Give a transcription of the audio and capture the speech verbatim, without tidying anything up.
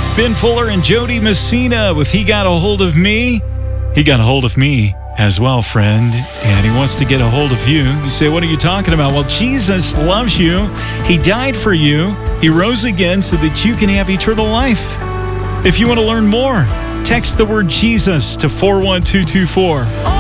Ben Fuller and Jody Messina with He Got a Hold of Me. He got a hold of me as well, friend, and he wants to get a hold of you. You say, what are you talking about? Well, Jesus loves you. He died for you. He rose again so that you can have eternal life. If you want to learn more, text the word Jesus to four one two two four.